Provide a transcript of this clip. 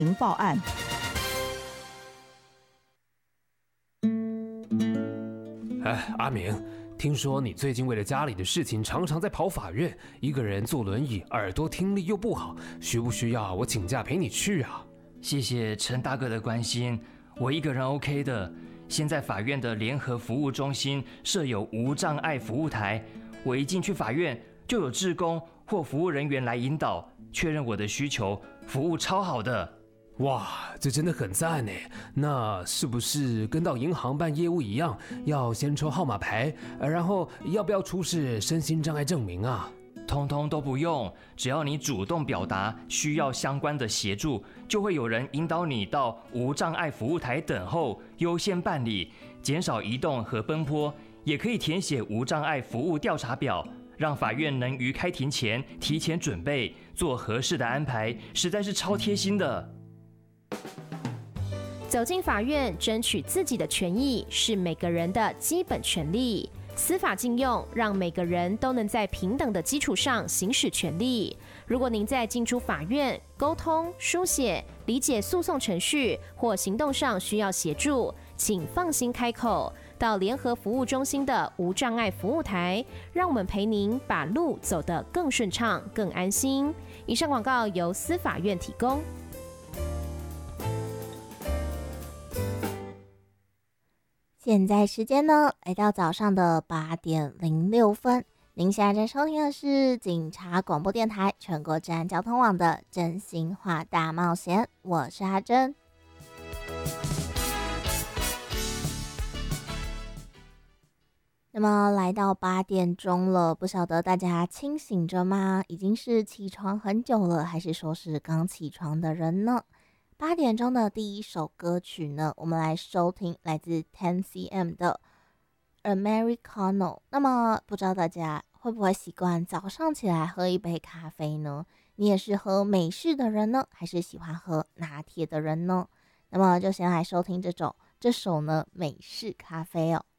报案。 哎，阿明，听说你最近为了家里的事情常常在跑法院，一个人坐轮椅，耳朵听力又不好，需不需要我请假陪你去啊？ 谢谢陈大哥的关心，我一个人 OK 的。现在法院的联合服务中心设有无障碍服务台，我一进去法院就有志工或服务人员来引导，确认我的需求，服务超好的。 哇，这真的很赞呢！那是不是跟到银行办业务一样，要先抽号码牌，然后要不要出示身心障碍证明啊？ 通通都不用，只要你主动表达需要相关的协助，就会有人引导你到无障碍服务台等候，优先办理，减少移动和奔波，也可以填写无障碍服务调查表，让法院能于开庭前提前准备，做合适的安排，实在是超贴心的。 走进法院，争取自己的权益是每个人的基本权利。司法禁用，让每个人都能在平等的基础上行使权利。如果您在进出法院、沟通、书写、理解诉讼程序或行动上需要协助，请放心开口，到联合服务中心的无障碍服务台，让我们陪您把路走得更顺畅、更安心。以上广告由司法院提供。 现在时间呢，来到早上的8:06。您现在在收听的是警察广播电台全国治安交通网的真心话大冒险，我是阿珍。那么来到8点钟了，不晓得大家清醒着吗？已经是起床很久了，还是说是刚起床的人呢？8点钟的第一首歌曲呢，我们来收听来自 10cm 的 Americano。 那么不知道大家会不会习惯早上起来喝一杯咖啡呢？你也是喝美式的人呢，还是喜欢喝拿铁的人呢？那么就先来收听这首呢美式咖啡哦。